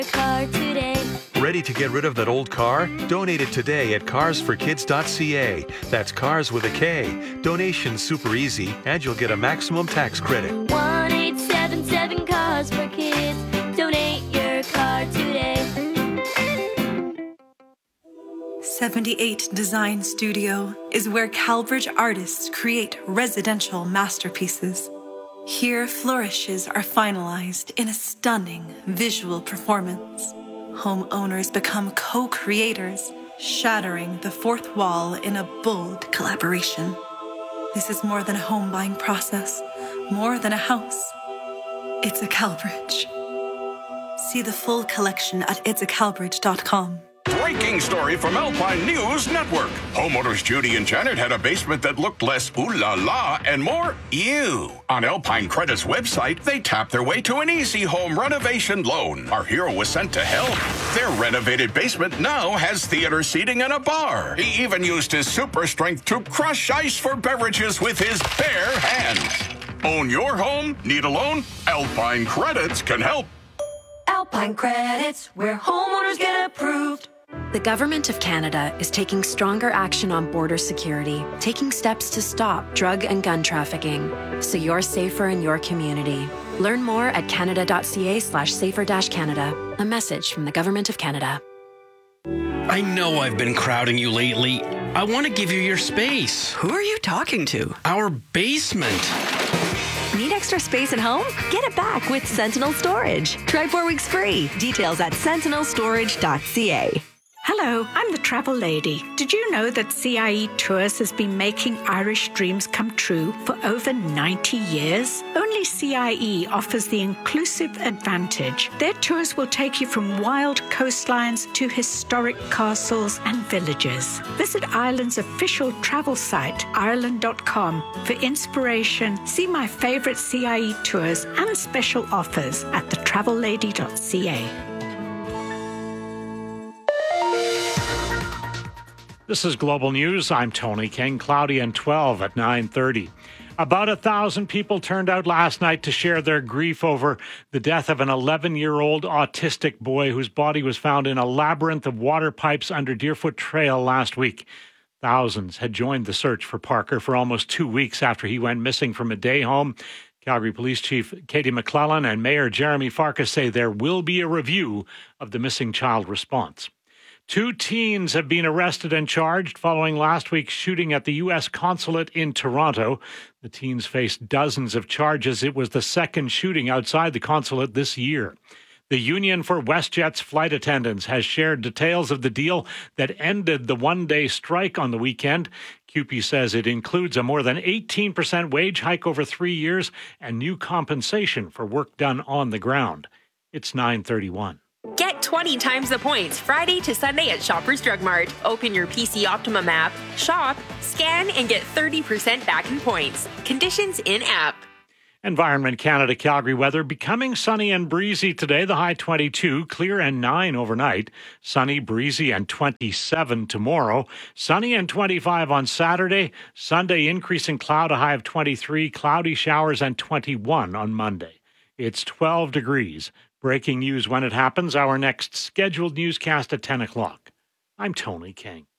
car today. Ready to get rid of that old car? Donate it today at carsforkids.ca. That's cars with a K. Donation's super easy, and you'll get a maximum tax credit. 1-877 Cars for Kids. Donate your car today. 78 Design Studio is where Calbridge artists create residential masterpieces. Here, flourishes are finalized in a stunning visual performance. Homeowners become co-creators, shattering the fourth wall in a bold collaboration. This is more than a home buying process, more than a house. It's a Calbridge. See the full collection at itsacalbridge.com. Breaking story from Alpine News Network. Homeowners Judy and Janet had a basement that looked less ooh la la and more ew. On Alpine Credit's website, they tapped their way to an easy home renovation loan. Our hero was sent to help. Their renovated basement now has theater seating and a bar. He even used his super strength to crush ice for beverages with his bare hands. Own your home? Need a loan? Alpine Credits can help. Alpine Credits, where homeowners get approved. The Government of Canada is taking stronger action on border security, taking steps to stop drug and gun trafficking, so you're safer in your community. Learn more at canada.ca/safer-canada. A message from the Government of Canada. I know I've been crowding you lately. I want to give you your space. Who are you talking to? Our basement. Need extra space at home? Get it back with Sentinel Storage. Try 4 weeks free. Details at sentinelstorage.ca. Hello, I'm the Travel Lady. Did you know that CIE Tours has been making Irish dreams come true for over 90 years? Only CIE offers the inclusive advantage. Their tours will take you from wild coastlines to historic castles and villages. Visit Ireland's official travel site, ireland.com, for inspiration. See my favorite CIE tours and special offers at thetravellady.ca. This is Global News. I'm Tony King. Cloudy and 12 at 9:30. About 1,000 people turned out last night to share their grief over the death of an 11-year-old autistic boy whose body was found in a labyrinth of water pipes under Deerfoot Trail last week. Thousands had joined the search for Parker for almost 2 weeks after he went missing from a day home. Calgary Police Chief Katie McClellan and Mayor Jeremy Farkas say there will be a review of the missing child response. 2 teens have been arrested and charged following last week's shooting at the U.S. consulate in Toronto. The teens faced dozens of charges. It was the second shooting outside the consulate this year. The Union for WestJet's flight attendants has shared details of the deal that ended the one-day strike on the weekend. CUPE says it includes a more than 18% wage hike over 3 years and new compensation for work done on the ground. It's 9:31. Get 20 times the points Friday to Sunday at Shoppers Drug Mart. Open your PC Optimum app, shop, scan, and get 30% back in points. Conditions in-app. Environment Canada Calgary weather becoming sunny and breezy today. The high 22, clear and 9 overnight. Sunny, breezy, and 27 tomorrow. Sunny and 25 on Saturday. Sunday, increasing cloud, a high of 23. Cloudy showers and 21 on Monday. It's 12 degrees. Breaking news when it happens. Our next scheduled newscast at 10 o'clock. I'm Tony King.